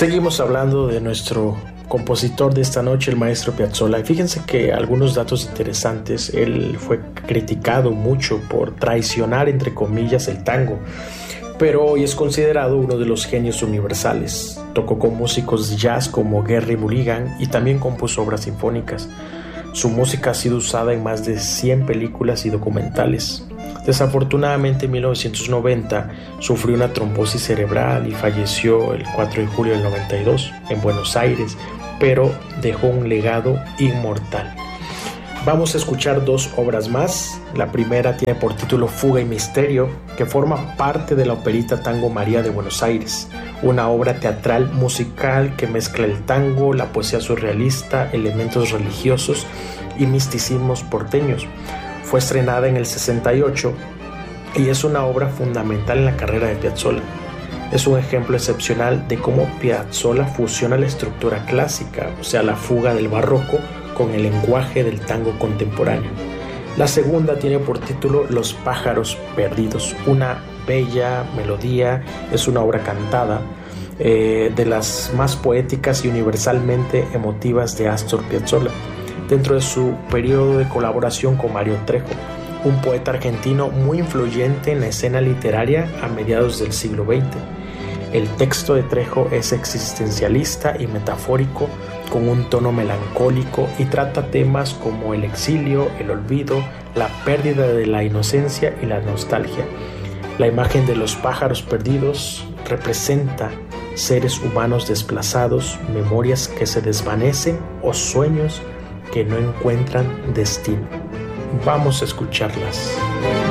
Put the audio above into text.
Seguimos hablando de nuestro compositor de esta noche, el maestro Piazzolla, y fíjense que algunos datos interesantes. Él fue criticado mucho por traicionar, entre comillas, el tango, pero hoy es considerado uno de los genios universales. Tocó con músicos de jazz como Gerry Mulligan y también compuso obras sinfónicas. Su música ha sido usada en más de 100 películas y documentales. Desafortunadamente, en 1990 sufrió una trombosis cerebral y falleció el 4 de julio del 92 en Buenos Aires, pero dejó un legado inmortal. Vamos a escuchar dos obras más. La primera tiene por título Fuga y Misterio, que forma parte de la operita Tango María de Buenos Aires, una obra teatral musical que mezcla el tango, la poesía surrealista, elementos religiosos y misticismos porteños. Fue estrenada en el 68 y es una obra fundamental en la carrera de Piazzolla. Es un ejemplo excepcional de cómo Piazzolla fusiona la estructura clásica, o sea, la fuga del barroco, con el lenguaje del tango contemporáneo. La segunda tiene por título Los pájaros perdidos, una bella melodía. Es una obra cantada, de las más poéticas y universalmente emotivas de Astor Piazzolla, dentro de su periodo de colaboración con Mario Trejo, un poeta argentino muy influyente en la escena literaria a mediados del siglo XX. El texto de Trejo es existencialista y metafórico, con un tono melancólico, y trata temas como el exilio, el olvido, la pérdida de la inocencia y la nostalgia. La imagen de los pájaros perdidos representa seres humanos desplazados, memorias que se desvanecen o sueños que no encuentran destino. Vamos a escucharlas.